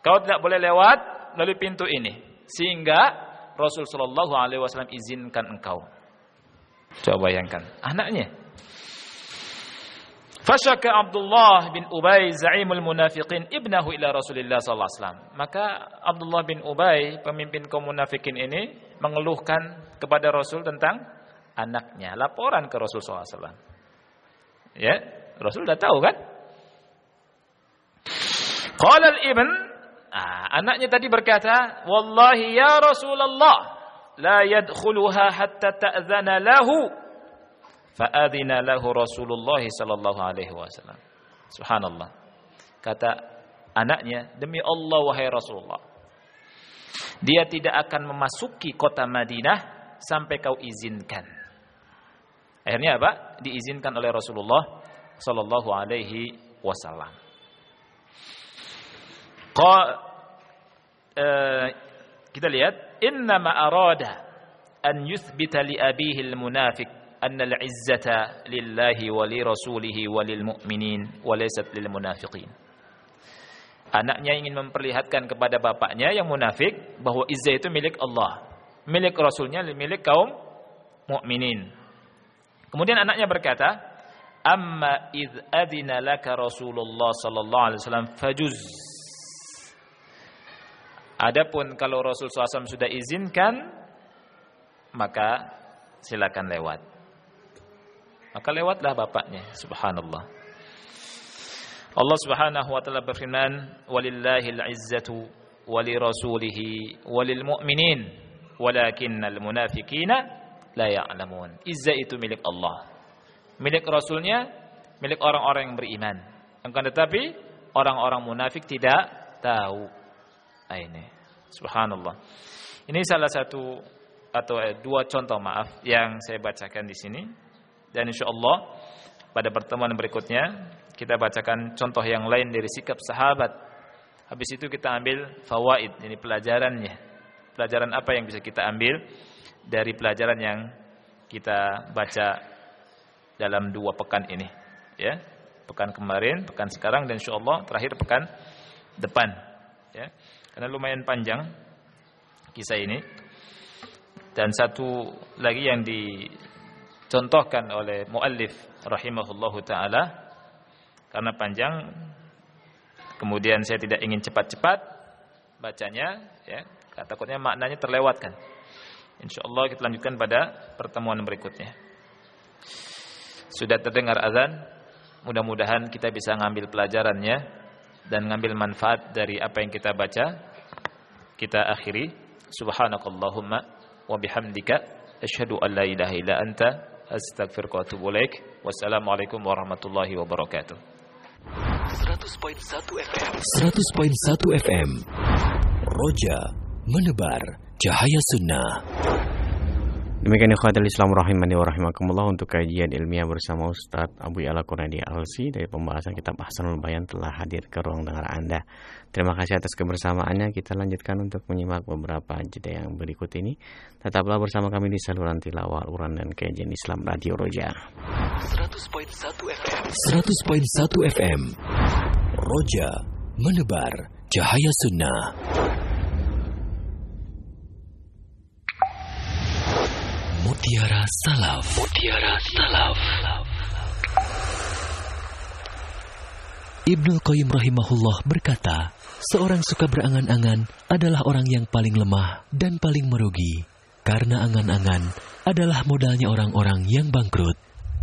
Kau tidak boleh lewat melalui pintu ini. Sehingga Rasul sallallahu alaihi wasallam izinkan engkau. Coba bayangkan, anaknya. Fasyaka Abdullah bin Ubay za'imul munafiqin ibnahu ila Rasulillah sallallahu alaihi wasallam. Maka Abdullah bin Ubay, pemimpin kaum munafikin ini, mengeluhkan kepada Rasul tentang anaknya, laporan ke Rasul sallallahu alaihi wasallam. Ya, Rasul sudah tahu kan? Qala al-ibn, anaknya tadi berkata, "Wallahi ya Rasulullah, la yadkhuluha hatta ta'zana lahu." Fa'adhina lahu Rasulullah sallallahu alaihi wasallam. Subhanallah. Kata anaknya, "Demi Allah wahai Rasulullah, dia tidak akan memasuki kota Madinah sampai kau izinkan." Akhirnya apa? Diizinkan oleh Rasulullah sallallahu alaihi wasallam. Kita lihat, innama arada an yuthbita li abihi al-munafiq anna al-izzata lillahi wa li rasulihi wa lil mu'minin wa laysat lil munafiqin. Anaknya ingin memperlihatkan kepada bapaknya yang munafik bahwa izzah itu milik Allah, milik Rasulnya, milik kaum mukminin. Kemudian anaknya berkata, "Amma idz adina laka Rasulullah sallallahu alaihi wasallam fajuz." Adapun kalau Rasul SAW sudah izinkan, maka silakan lewat. Maka lewatlah bapaknya. Subhanallah. Allah Subhanahu wa taala berfirman, "Walillahil 'izzatu wa lirasulihi wa lil mu'minin, walakinnal munafiqina la ya'lamun." Izzah itu milik Allah, milik Rasulnya, milik orang-orang yang beriman. Akan tetapi orang-orang munafik tidak tahu. Ini, subhanallah. Ini salah satu atau dua contoh yang saya bacakan di sini, dan insyaallah pada pertemuan berikutnya kita bacakan contoh yang lain dari sikap sahabat. Habis itu kita ambil fawaid, ini pelajarannya. Pelajaran apa yang bisa kita ambil dari pelajaran yang kita baca dalam 2 pekan ini, ya. Pekan kemarin, pekan sekarang, dan insyaallah terakhir pekan depan, ya. Karena lumayan panjang kisah ini. Dan satu lagi yang dicontohkan oleh muallif rahimahullahu taala, karena panjang, kemudian saya tidak ingin cepat-cepat bacanya, ya, takutnya maknanya terlewatkan. Insyaallah kita lanjutkan pada pertemuan berikutnya. Sudah terdengar azan, mudah-mudahan kita bisa ngambil pelajarannya dan ngambil manfaat dari apa yang kita baca. Kita akhiri, subhanakallahumma wa bihamdika asyhadu an la ilaha illa anta astaghfiruka wa atubu ilaik. Wassalamualaikum warahmatullahi wabarakatuh. 100.1 FM. 100.1 FM. Roja menebar cahaya sunnah. Demikian ikhwatul Islam rahimani wa rahimakumullah, untuk kajian ilmiah bersama Ustaz Abu Ya'la Qunadi Alsi dari pembahasan kitab Ahsanul Bayan telah hadir ke ruang dengar Anda. Terima kasih atas kebersamaannya. Kita lanjutkan untuk menyimak beberapa jeda yang berikut ini. Tetaplah bersama kami di saluran tilawah Al-Quran dan kajian Islam Radio Roja. 100.1 FM. 100.1 FM. Roja menebar cahaya sunnah. Mutiara Salaf. Mutiara Salaf. Ibnu Qayyim rahimahullah berkata, seorang suka berangan-angan adalah orang yang paling lemah dan paling merugi, karena angan-angan adalah modalnya orang-orang yang bangkrut.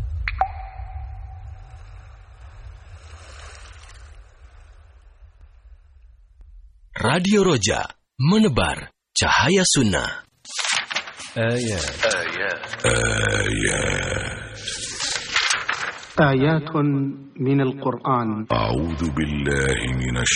Radio Roja menebar cahaya sunnah. آيات من القرآن. أعوذ بالله من